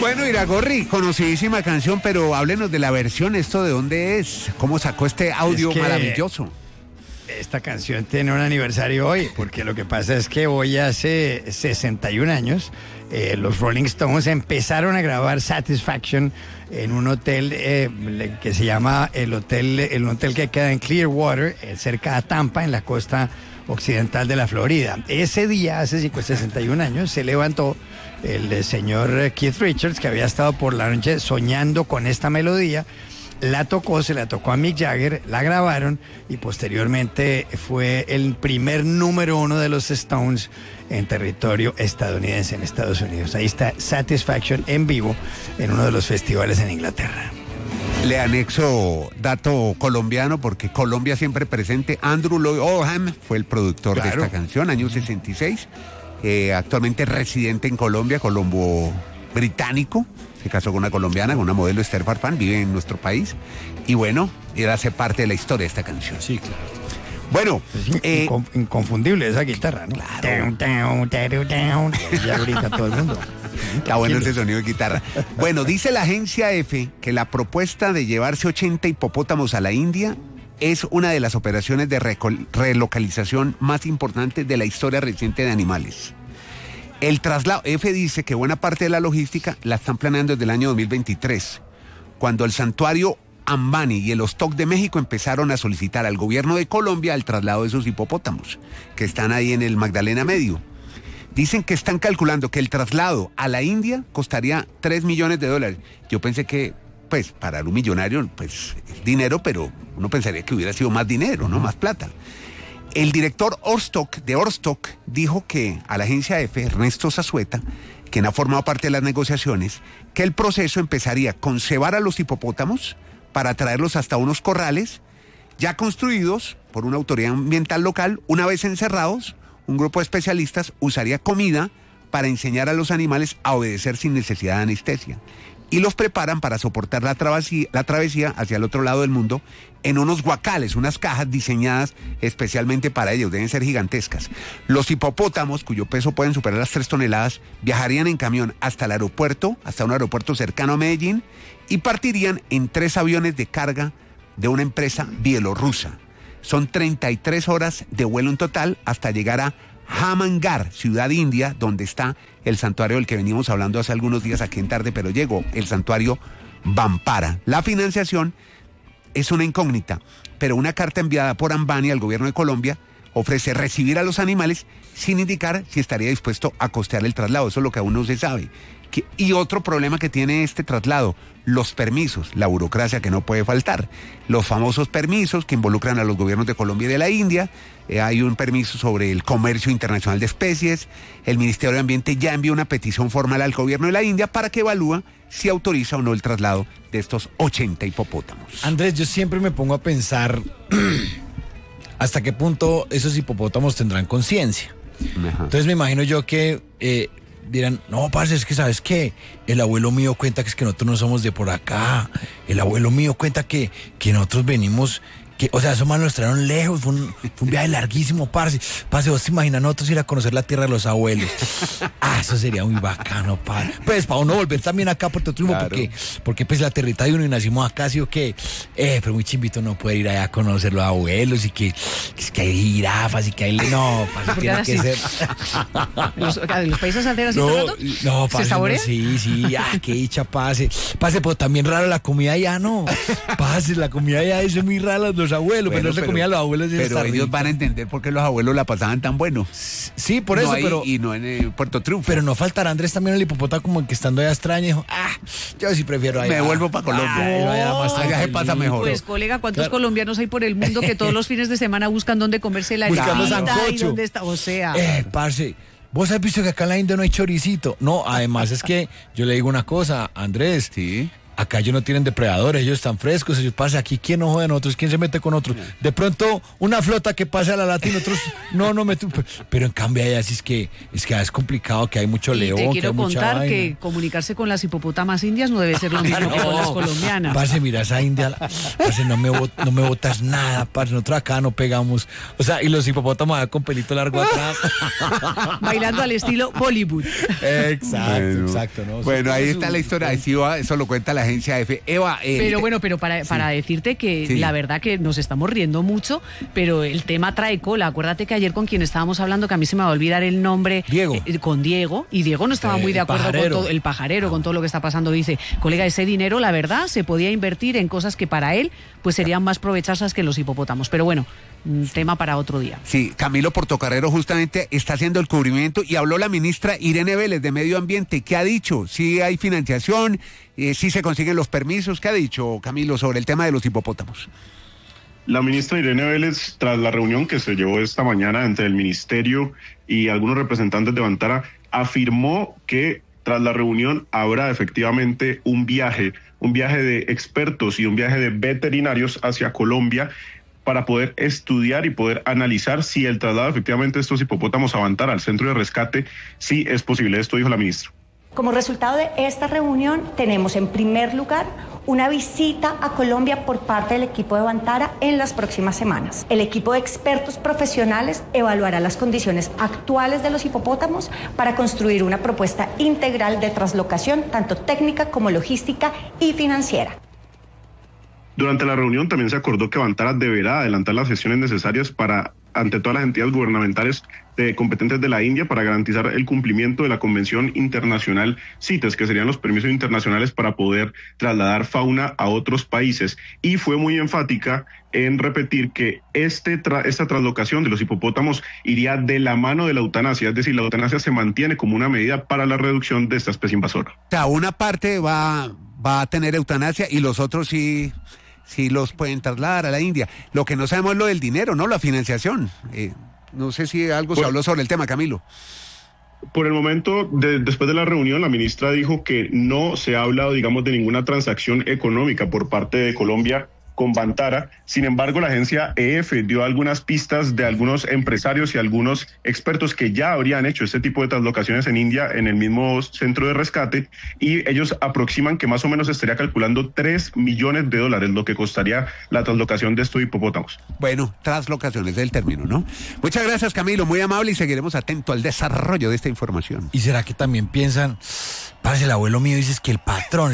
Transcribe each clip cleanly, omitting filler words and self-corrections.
Bueno, Iragorri, conocidísima canción, pero háblenos de la versión, ¿esto de dónde es? ¿Cómo sacó este audio maravilloso? Esta canción tiene un aniversario hoy, porque lo que pasa es que hoy hace 61 años los Rolling Stones empezaron a grabar Satisfaction en un hotel que se llama el hotel que queda en Clearwater, cerca de Tampa, en la costa occidental de la Florida. Ese día, hace 61 años, se levantó el señor Keith Richards, que había estado por la noche soñando con esta melodía. Se la tocó a Mick Jagger, la grabaron y posteriormente fue el primer número 1 de los Stones en territorio estadounidense, en Estados Unidos. Ahí está Satisfaction en vivo en uno de los festivales en Inglaterra. Le anexo dato colombiano porque Colombia siempre presente. Andrew Lloyd Webber fue el productor de esta canción, año 66. Actualmente residente en Colombia, colombo británico. Se casó con una colombiana, con una modelo, Esther Farfán, vive en nuestro país. Y bueno, él hace parte de la historia de esta canción. Sí, claro. Bueno, es inconfundible esa guitarra, ¿no? Claro. Ya grita todo el mundo. Está bueno ese sonido de guitarra. Bueno, dice la agencia EFE que la propuesta de llevarse 80 hipopótamos a la India es una de las operaciones de relocalización más importantes de la historia reciente de animales. El traslado, EFE dice que buena parte de la logística la están planeando desde el año 2023, cuando el santuario Ambani y el Ostok de México empezaron a solicitar al gobierno de Colombia el traslado de esos hipopótamos, que están ahí en el Magdalena Medio. Dicen que están calculando que el traslado a la India costaría $3 millones. Yo pensé que, pues, para un millonario, pues, es dinero, pero uno pensaría que hubiera sido más dinero, ¿no? Más plata. El director de Orstock dijo que a la agencia EFE, Ernesto Zazueta, quien ha formado parte de las negociaciones, que el proceso empezaría con cebar a los hipopótamos para traerlos hasta unos corrales ya construidos por una autoridad ambiental local. Una vez encerrados, un grupo de especialistas usaría comida para enseñar a los animales a obedecer sin necesidad de anestesia. Y los preparan para soportar la travesía hacia el otro lado del mundo en unos guacales, unas cajas diseñadas especialmente para ellos, deben ser gigantescas. Los hipopótamos, cuyo peso pueden superar las 3 toneladas, viajarían en camión hasta el aeropuerto, hasta un aeropuerto cercano a Medellín, y partirían en 3 aviones de carga de una empresa bielorrusa. Son 33 horas de vuelo en total hasta llegar a Hamangar, ciudad india, donde está el santuario del que venimos hablando hace algunos días aquí en Tarde, pero llegó el santuario Bampara. La financiación es una incógnita, pero una carta enviada por Ambani al gobierno de Colombia ofrece recibir a los animales sin indicar si estaría dispuesto a costear el traslado. Eso es lo que aún no se sabe. Y otro problema que tiene este traslado, los permisos, la burocracia que no puede faltar. Los famosos permisos que involucran a los gobiernos de Colombia y de la India. Hay un permiso sobre el comercio internacional de especies. El Ministerio de Ambiente ya envió una petición formal al gobierno de la India para que evalúe si autoriza o no el traslado de estos 80 hipopótamos. Andrés, yo siempre me pongo a pensar hasta qué punto esos hipopótamos tendrán conciencia. Entonces me imagino yo que dirán, no, parce, es que ¿sabes qué? El abuelo mío cuenta que es que nosotros no somos de por acá. El abuelo mío cuenta que nosotros venimos, o sea, esos manos nos trajeron lejos, fue un viaje larguísimo, parce. Parce, vos te imaginas nosotros ir a conocer la tierra de los abuelos. Eso sería muy bacano, parce. Pues para uno volver también acá a Puerto Triunfo, claro. porque pues la territa de uno y nacimos acá, ¿sí o qué? Pero muy chimbito no poder ir allá a conocer los abuelos y que hay jirafas y que hay... No, parce, tiene que ser... ¿Los países alternos no, parce, ¿se saborea? Sí, qué dicha, parce. Parce, pero también raro la comida allá, ¿no? Parce, la comida allá es muy rara, los abuelos, bueno, pero no se comían los abuelos. Pero ellos van a entender por qué los abuelos la pasaban tan bueno. Sí, por eso, pero... Y no en Puerto Triunfo. Pero no faltará Andrés también el hipopótamo como que estando allá extraño, dijo, yo sí prefiero allá. Me vuelvo para Colombia. Allá se pasa mejor. Pues, colega, ¿cuántos colombianos hay por el mundo que todos los fines de semana buscan dónde comerse la arepita y dónde está? O sea... parce, ¿vos has visto que acá en la India no hay choricito? No, además es que yo le digo una cosa, Andrés. Sí. acá ellos no tienen depredadores, ellos están frescos, ellos pasan aquí, ¿quién no jode a nosotros? ¿Quién se mete con otros? De pronto, una flota que pase a la lata y nosotros no meten. Pero en cambio allá sí es que es complicado, que hay mucho león. Te quiero que hay contar mucha que vaina. comunicarse con las hipopótamas indias no debe ser lo mismo que con las colombianas. Parce, mira esa india, parce, no me botas nada, parce, nosotros acá no pegamos. O sea, y los hipopótamos allá con pelito largo atrás. Bailando al estilo Bollywood. Exacto. ¿no? Bueno, ahí está la historia de Siva, eso lo cuenta la agencia EFE. Eva, Pero para decirte que Sí. la verdad que nos estamos riendo mucho, pero el tema trae cola. Acuérdate que ayer con quien estábamos hablando, que a mí se me va a olvidar el nombre, Diego. Con Diego, y Diego no estaba muy de acuerdo pajarero. con todo, el pajarero, con todo lo que está pasando. Dice, colega, ese dinero, la verdad, se podía invertir en cosas que para él pues serían más provechosas que los hipopótamos. Pero bueno, tema para otro día. sí, Camilo Portocarrero justamente está haciendo el cubrimiento y habló la ministra Irene Vélez de Medio Ambiente. ¿Qué ha dicho? ¿Sí hay financiación? ¿Sí se consiguen los permisos? ¿Qué ha dicho Camilo sobre el tema de los hipopótamos? La ministra Irene Vélez, tras la reunión que se llevó esta mañana entre el ministerio y algunos representantes de Vantara, afirmó que tras la reunión habrá efectivamente un viaje de expertos y un viaje de veterinarios hacia Colombia para poder estudiar y poder analizar si el traslado efectivamente de estos hipopótamos a Vantara, al centro de rescate, sí es posible. Esto dijo la ministra. Como resultado de esta reunión, tenemos en primer lugar una visita a Colombia por parte del equipo de Vantara en las próximas semanas. El equipo de expertos profesionales evaluará las condiciones actuales de los hipopótamos para construir una propuesta integral de traslocación, tanto técnica como logística y financiera. Durante la reunión también se acordó que Vantara deberá adelantar las gestiones necesarias ante todas las entidades gubernamentales competentes de la India para garantizar el cumplimiento de la Convención Internacional CITES, que serían los permisos internacionales para poder trasladar fauna a otros países. Y fue muy enfática en repetir que esta traslocación de los hipopótamos iría de la mano de la eutanasia, es decir, la eutanasia se mantiene como una medida para la reducción de esta especie invasora. O sea, una parte va a tener eutanasia y los otros sí los pueden trasladar a la India. Lo que no sabemos es lo del dinero, ¿no? La financiación. No sé si algo se habló sobre el tema, Camilo. Por el momento, después de la reunión, la ministra dijo que no se ha hablado, digamos, de ninguna transacción económica por parte de Colombia con Vantara. Sin embargo, la agencia EFE dio algunas pistas de algunos empresarios y algunos expertos que ya habrían hecho este tipo de traslocaciones en India, en el mismo centro de rescate, y ellos aproximan que más o menos estaría calculando $3 millones, lo que costaría la traslocación de estos hipopótamos. Bueno, traslocación es el término, ¿no? Muchas gracias, Camilo, muy amable, y seguiremos atentos al desarrollo de esta información. ¿Y será que también piensan, parce, el abuelo mío dice que el patrón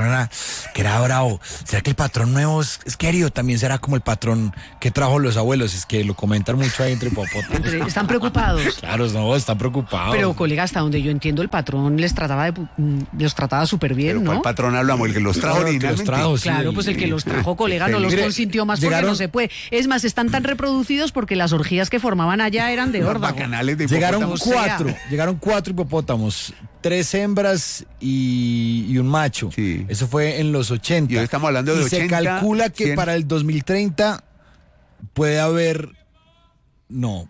era bravo? ¿Será que el patrón nuevo es querido? También será como el patrón que trajo los abuelos, es que lo comentan mucho ahí entre hipopótamos. Están preocupados. Claro, no, están preocupados. Pero, colega, hasta donde yo entiendo, el patrón los trataba súper bien, ¿Pero ¿no? cuál patrón hablamos? ¿El que los trajo originalmente? Claro, pues el que los trajo, colega, no los consintió más porque no se puede. Es más, están tan reproducidos porque las orgías que formaban allá eran de órdago. Bacanales de hipopótamos. Llegaron cuatro hipopótamos, 3 hembras y un macho. Sí. Eso fue en los 80. Y hoy estamos hablando de 80. Se calcula que 100. para el 2030 puede haber... No,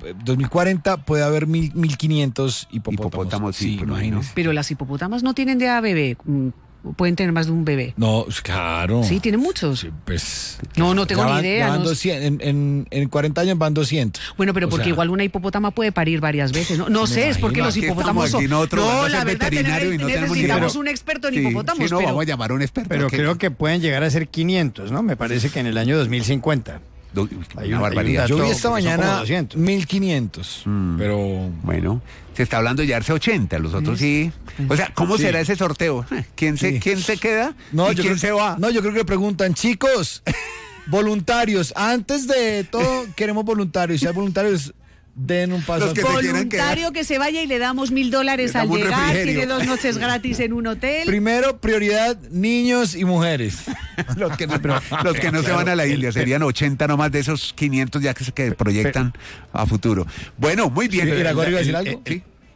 2040 puede haber 1.500 hipopótamos. Sí, imagínese. Pero las hipopótamas no tienen de a bebé. Pueden tener más de un bebé. No, claro. Sí, tienen muchos. Sí, pues, No tengo ni idea. Van No. 200, en 40 años van 200. Bueno, pero porque igual una hipopótama puede parir varias veces. No sé, es porque los Aquí hipopótamos estamos, aquí nosotros vamos a la ser verdad, veterinario y no tenemos ni necesitamos idea. un experto en Sí, hipopótamos. sí, no, pero vamos a llamar a un experto. Pero creo que pueden llegar a ser 500, ¿no? Me parece que en el año 2050. Hay una barbaridad. Yo vi esta porque son como mañana 200. 1.500, pero... Bueno, se está hablando de llevarse 80, los otros sí. O sea, ¿cómo será ese sorteo? ¿Quién se queda y quién se va? No, yo creo que le preguntan, chicos, voluntarios, antes de todo queremos voluntarios. Si hay voluntarios, den un paso. Los que se quieran Voluntario que se vaya y le damos $1,000 Le al damos un llegar, refrigerio. tiene 2 noches gratis en un hotel. Primero, prioridad, niños y mujeres. Los que no se van a la India, serían 80 nomás de esos 500 ya que proyectan a futuro. Bueno, muy bien. ¿Iragorio iba a decir algo? Sí.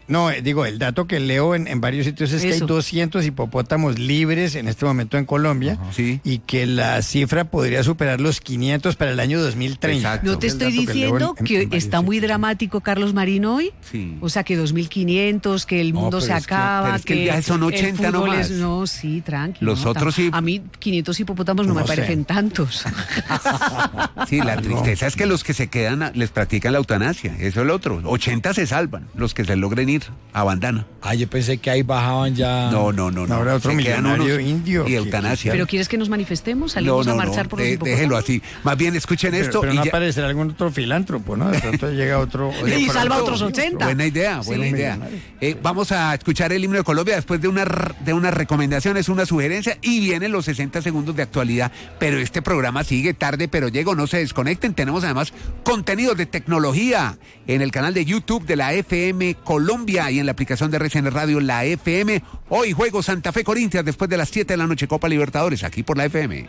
No, digo, el dato que leo en varios sitios es que hay 200 hipopótamos libres en este momento en Colombia. Sí. Y que la cifra podría superar los 500 para el año 2030. Exacto. No te estoy diciendo que está muy dramático Carlos Marín hoy. Sí. O sea, que 2500, que el mundo se acaba, pero es que el viaje son 80 el fútbol nomás. No, sí, tranquilo. Los otros sí. A mí 500 hipopótamos no me parecen tantos. Sí, la tristeza es que los que se quedan les practican la eutanasia. Eso es lo otro. 80 se salvan, los que se logren ir a bandana. Ah, yo pensé que ahí bajaban ya. No. Habrá otro Se quedan millonario unos indio. y eutanasia. ¿Pero quieres que nos manifestemos? ¿Salimos a marchar por los hipopótamos? Déjelo así. Más bien escuchen esto. Pero no y ya... aparecerá algún otro filántropo, ¿no? De pronto llega otro... Y salva a otros 80. Buena idea. Vamos a escuchar el himno de Colombia después de unas recomendaciones, una sugerencia, y vienen los 60 segundos de actualidad. Pero este programa sigue tarde, pero llego, no se desconecten. Tenemos además contenidos de tecnología en el canal de YouTube de la FM Colombia y en la aplicación de RCN Radio La FM. Hoy juego Santa Fe Corinthians después de las 7 de la noche, Copa Libertadores, aquí por la FM.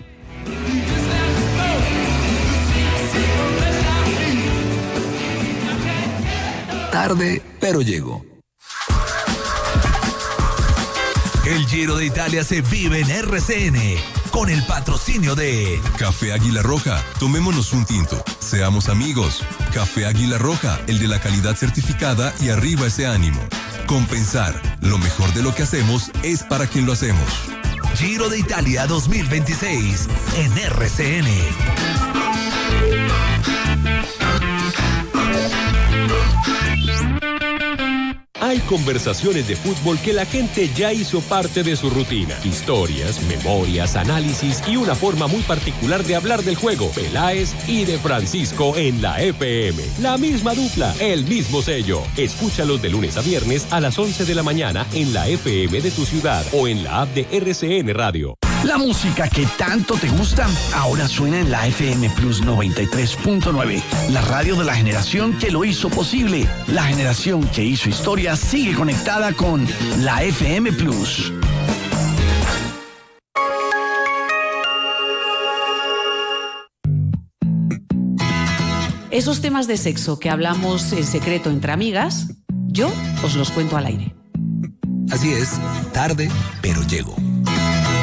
Tarde, pero llego. El Giro de Italia se vive en RCN con el patrocinio de Café Águila Roja. Tomémonos un tinto. Seamos amigos. Café Águila Roja, el de la calidad certificada y arriba ese ánimo. Compensar. Lo mejor de lo que hacemos es para quien lo hacemos. Giro de Italia 2026 en RCN. Hay conversaciones de fútbol que la gente ya hizo parte de su rutina. Historias, memorias, análisis y una forma muy particular de hablar del juego. Peláez y de Francisco en la FM. La misma dupla, el mismo sello. Escúchalos de lunes a viernes a las 11 de la mañana en la FM de tu ciudad o en la app de RCN Radio. La música que tanto te gusta ahora suena en la FM Plus 93.9, la radio de la generación que lo hizo posible. La generación que hizo historia sigue conectada con la FM Plus. Esos temas de sexo que hablamos en secreto entre amigas, yo os los cuento al aire. Así es, tarde, pero llego.